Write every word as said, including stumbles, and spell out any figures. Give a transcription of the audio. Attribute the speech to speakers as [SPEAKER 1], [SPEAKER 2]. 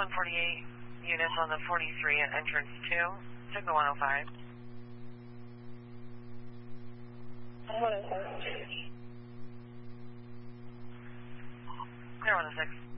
[SPEAKER 1] one forty-eight units on the forty-three at entrance two, signal one oh five.
[SPEAKER 2] one oh five.
[SPEAKER 1] Clear one oh six.